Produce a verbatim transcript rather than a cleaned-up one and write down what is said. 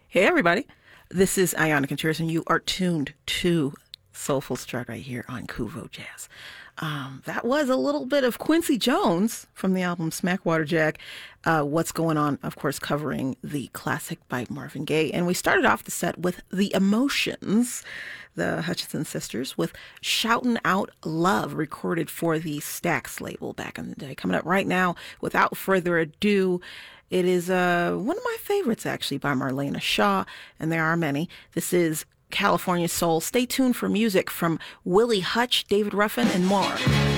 Hey, everybody. This is Ayana Contreras, and you are tuned to Soulful Strut right here on Kuvo Jazz. Um, that was a little bit of Quincy Jones from the album Smackwater Jack. Uh, What's Going On, of course, covering the classic by Marvin Gaye. And we started off the set with The Emotions, the Hutchinson sisters, with Shoutin' Out Love, recorded for the Stax label back in the day. Coming up right now, without further ado, it is uh, one of my favorites, actually, by Marlena Shaw, and there are many. This is California Soul. Stay tuned for music from Willie Hutch, David Ruffin, and more.